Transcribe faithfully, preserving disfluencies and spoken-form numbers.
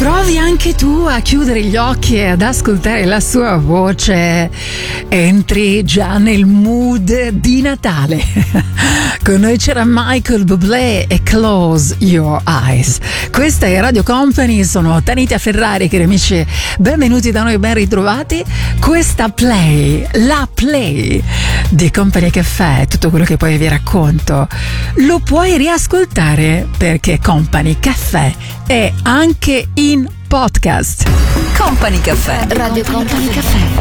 provi anche tu a chiudere gli occhi e ad ascoltare la sua voce, entri già nel mood di Natale. Con noi c'era Michael Bublé e Close Your Eyes. Questa è Radio Company, sono Tanita Ferrari, cari amici, benvenuti da noi, ben ritrovati. Questa play, la play di Company Café, tutto quello che poi vi racconto lo puoi riascoltare, perché Company Café è anche in podcast. Company Café, Radio Company Café.